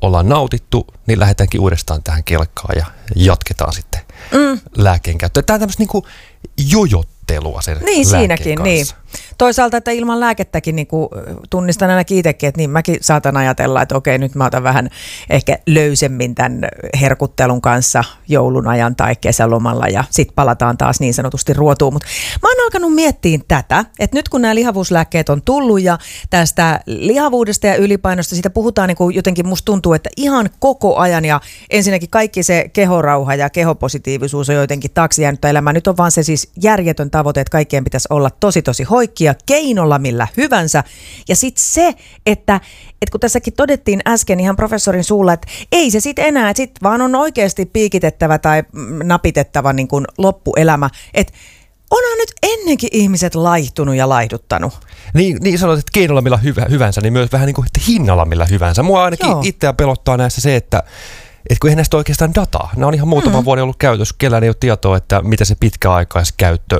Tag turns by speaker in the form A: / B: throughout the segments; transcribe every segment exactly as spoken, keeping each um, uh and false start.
A: ollaan nautittu, niin lähdetäänkin uudestaan tähän kelkkaan ja jatketaan sitten mm. lääkkeen käyttöä. Tämä on tämmöistä niinku jojottelua sen
B: Niin siinäkin,
A: kanssa.
B: niin. Toisaalta, että ilman lääkettäkin niin kuin tunnistan ainakin itsekin, että niin mäkin saatan ajatella, että okei, nyt mä otan vähän ehkä löysemmin tämän herkuttelun kanssa joulun ajan tai kesälomalla ja sitten palataan taas niin sanotusti ruotuun. Mutta mä oon alkanut miettiä tätä, että nyt kun nämä lihavuuslääkkeet on tullut ja tästä lihavuudesta ja ylipainosta, siitä puhutaan niin kuin jotenkin musta tuntuu, että ihan koko ajan ja ensinnäkin kaikki se kehorauha ja kehopositiivisuus on jotenkin taakse jäänyt elämään. Nyt on vaan se siis järjetön tavoite, että kaikkien pitäisi olla tosi tosi hoikkia keinolla millä hyvänsä. Ja sitten se, että, että kun tässäkin todettiin äsken ihan professorin suulla, että ei se sitten enää, että sitten vaan on oikeasti piikitettävä tai napitettava niin kuin loppuelämä. Että onhan nyt ennenkin ihmiset laihtunut ja laihduttanut.
A: Niin, niin sanoit, että keinolla millä hyvä, hyvänsä, niin myös vähän niin kuin että hinnalla millä hyvänsä. Mua ainakin Joo. itseä pelottaa näissä se, että että kun eihän näistä oikeastaan dataa. Nämä on ihan muutaman mm. vuoden ollut käytössä. Kellään ei ole tietoa, että mitä se pitkäaikaiskäyttö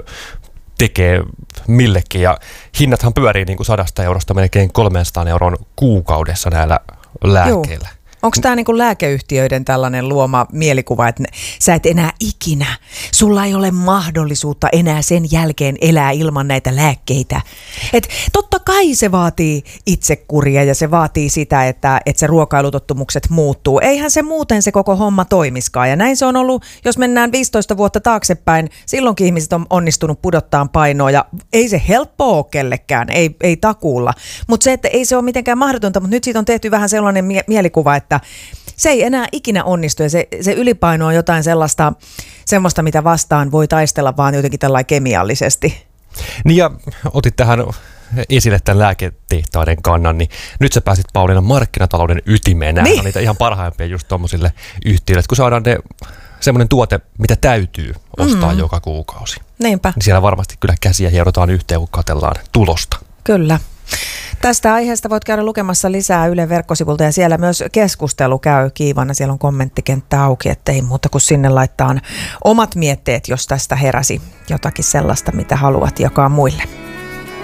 A: tekee millekin. Ja hinnathan pyörii niin kuin sadasta eurosta melkein kolmesataa euron kuukaudessa näillä lääkkeillä.
B: Joo. Onko tämä niinku lääkeyhtiöiden tällainen luoma mielikuva, että sä et enää ikinä, sulla ei ole mahdollisuutta enää sen jälkeen elää ilman näitä lääkkeitä. Et totta kai se vaatii itsekuria ja se vaatii sitä, että, että se ruokailutottumukset muuttuu. Eihän se muuten se koko homma toimiskaan. Ja näin se on ollut, jos mennään viisitoista vuotta taaksepäin, silloinkin ihmiset on onnistunut pudottaa painoa ja ei se helppoa ole kellekään, ei, ei takuulla. Mutta se, että ei se ole mitenkään mahdotonta, mutta nyt siitä on tehty vähän sellainen mie- mielikuva, että se ei enää ikinä onnistu ja se, se ylipaino on jotain sellaista, semmoista, mitä vastaan voi taistella vaan jotenkin tällainen kemiallisesti.
A: Niin ja otit tähän esille tämän lääketehtaiden kannan, niin nyt sä pääsit Pauliina markkinatalouden ytimeen. Nämä niin. on niitä ihan parhaimpia just tommosille yhtiöille, että kun saadaan ne semmoinen tuote, mitä täytyy ostaa mm. joka kuukausi.
B: Niinpä.
A: Niin siellä varmasti kyllä käsiä hierotaan yhteen, kun katsellaan tulosta.
B: Kyllä. Tästä aiheesta voit käydä lukemassa lisää Ylen verkkosivulta ja siellä myös keskustelu käy kiivana. Siellä on kommenttikenttä auki, ettei muuta kuin sinne laittaa omat mietteet, jos tästä heräsi jotakin sellaista, mitä haluat jakaa muille.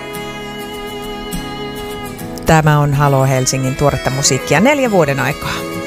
B: Tämä on Halo Helsingin tuoretta musiikkia neljä vuoden aikaa.